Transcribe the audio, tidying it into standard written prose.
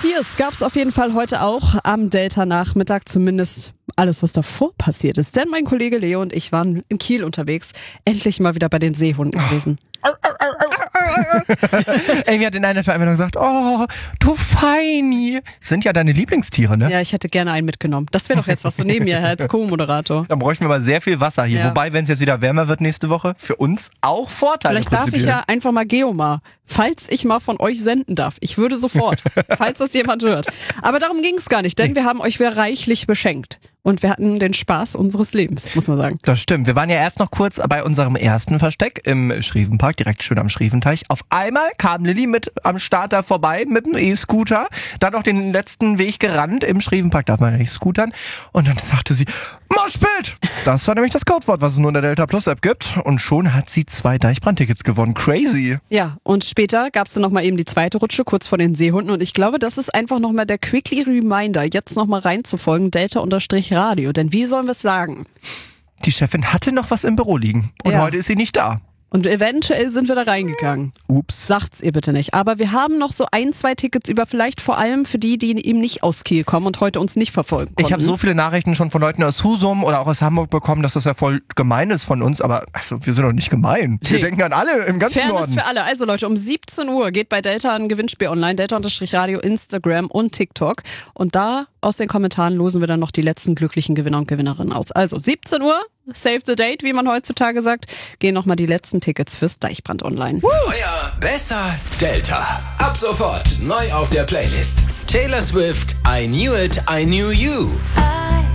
Quartiers gab es auf jeden Fall heute auch am Delta-Nachmittag, zumindest alles, was davor passiert ist. Denn mein Kollege Leo und ich waren in Kiel unterwegs, endlich mal wieder bei den Seehunden gewesen. Amy hat in einer Vereinbarung gesagt, oh, du Feini. Sind ja deine Lieblingstiere, ne? Ja, ich hätte gerne einen mitgenommen. Das wäre doch jetzt was so neben mir als Co-Moderator. Dann bräuchten wir mal sehr viel Wasser hier. Ja. Wobei, wenn es jetzt wieder wärmer wird nächste Woche, für uns auch Vorteile. Vielleicht darf ich ja einfach mal Geomar, falls ich mal von euch senden darf. Ich würde sofort, falls das jemand hört. Aber darum ging es gar nicht, denn wir haben euch wieder reichlich beschenkt. Und wir hatten den Spaß unseres Lebens, muss man sagen. Das stimmt. Wir waren ja erst noch kurz bei unserem ersten Versteck im Schrievenpark, direkt schön am Schrieventeich. Auf einmal kam Lilly mit am Start da vorbei mit dem E-Scooter. Dann noch den letzten Weg gerannt. Im Schrievenpark darf man ja nicht scootern. Und dann sagte sie, Moshpit! Das war nämlich das Codewort, was es nur in der Delta Plus App gibt. Und schon hat sie 2 Deichbrand-Tickets gewonnen. Crazy. Ja, und später gab es dann nochmal eben die zweite Rutsche, kurz vor den Seehunden. Und ich glaube, das ist einfach nochmal der Quickly Reminder, jetzt nochmal reinzufolgen, Delta-Radio. Denn wie sollen wir es sagen? Die Chefin hatte noch was im Büro liegen. Und heute ist sie nicht da. Und eventuell sind wir da reingegangen. Ups. Sagt's ihr bitte nicht. Aber wir haben noch so 1, 2 Tickets über, vielleicht vor allem für die, die eben nicht aus Kiel kommen und heute uns nicht verfolgen konnten. Ich habe so viele Nachrichten schon von Leuten aus Husum oder auch aus Hamburg bekommen, dass das ja voll gemein ist von uns. Aber also, wir sind doch nicht gemein. Wir denken an alle im ganzen Fairness Norden. für alle. Also Leute, um 17 Uhr geht bei Delta ein Gewinnspiel online. Delta-Radio, Instagram und TikTok. Und da aus den Kommentaren losen wir dann noch die letzten glücklichen Gewinner und Gewinnerinnen aus. Also 17 Uhr, save the date, wie man heutzutage sagt. Gehen nochmal die letzten Tickets fürs Deichbrand online. Euer besser Delta. Ab sofort neu auf der Playlist. Taylor Swift, I Knew It, I Knew You.